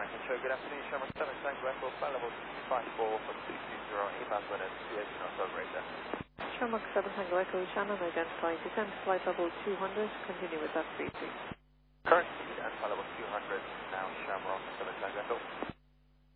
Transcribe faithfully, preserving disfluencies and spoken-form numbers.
Franklin Show. Good afternoon, Shamrock seven Tango Echo, flight level five four for two two zero, inbound Leonard, C H North Operator. Shamrock seven Tango Echo, Shannon, identifying descent, flight level two hundred, continue with that speed, please.